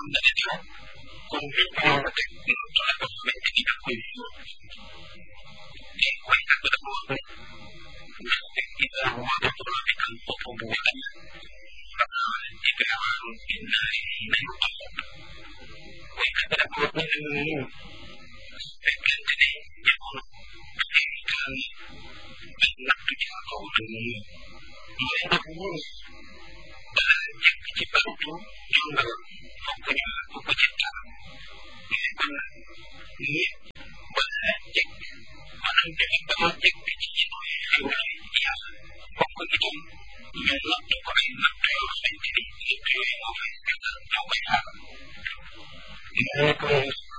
Daniel convinto che la persona che ti dà questo e questa cosa vuole un'aspettativa nuova solamente un po' buona e però in passato questa è la cosa perché ne devono dedicare l'attività ci bantu jumlah buku cipta ini banyak orang jadi banyak